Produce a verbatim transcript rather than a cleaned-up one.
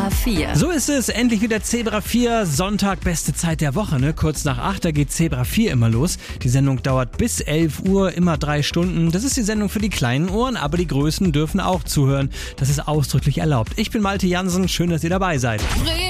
Zebra vier. So ist es, endlich wieder Zebra vier, Sonntag, beste Zeit der Woche, ne? Kurz nach acht, da geht Zebra vier immer los. Die Sendung dauert bis elf Uhr, immer drei Stunden. Das ist die Sendung für die kleinen Ohren, aber die Größten dürfen auch zuhören. Das ist ausdrücklich erlaubt. Ich bin Malte Jansen, schön, dass ihr dabei seid.